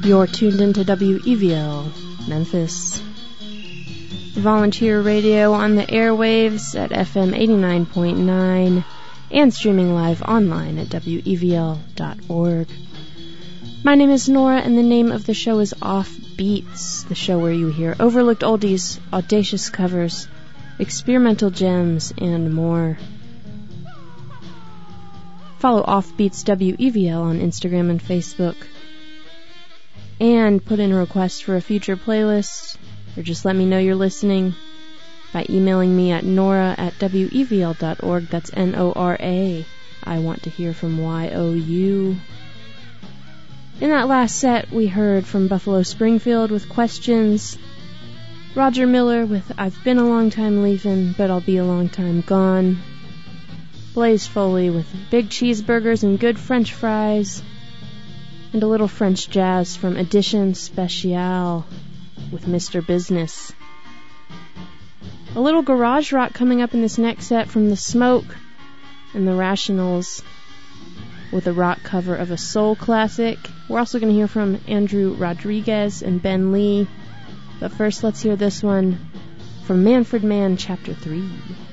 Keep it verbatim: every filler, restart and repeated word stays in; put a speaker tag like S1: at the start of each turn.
S1: You're tuned into W E V L, Memphis. Volunteer radio on the airwaves at F M eighty-nine point nine and streaming live online at W E V L dot org. My name is Nora and the name of the show is Off Beats, the show where you hear overlooked oldies, audacious covers, experimental gems, and more. Follow Offbeats W E V L on Instagram and Facebook. And put in a request for a future playlist, or just let me know you're listening by emailing me at nora at W E V L dot org. That's N O R A. I want to hear from Y O U. In that last set, we heard from Buffalo Springfield with Questions, Roger Miller with I've Been a Long Time Leavin', But I'll Be a Long Time Gone, Blaze Foley with Big Cheeseburgers and Good French Fries, and a little French jazz from Edition Speciale with Mister Business. A little garage rock coming up in this next set from The Smoke and The Rationals with a rock cover of a soul classic. We're also going to hear from Andrew Rodriguez and Ben Lee. But first, let's hear this one from Manfred Mann, Chapter three.